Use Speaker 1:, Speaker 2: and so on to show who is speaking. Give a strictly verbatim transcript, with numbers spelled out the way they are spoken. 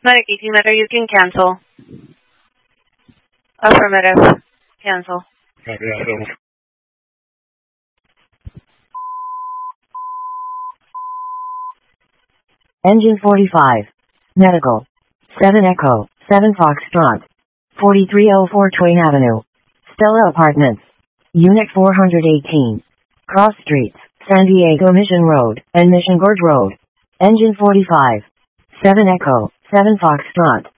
Speaker 1: Marikiti Metro, you can cancel. Affirmative. Cancel.
Speaker 2: Engine forty-five. Medical. seven Echo, seven Foxtrot. forty-three oh four Twain Avenue. Stella Apartments. Unit four hundred eighteen. Cross Streets, San Diego Mission Road, and Mission Gorge Road. Engine forty-five. seven Echo, seven Foxtrot.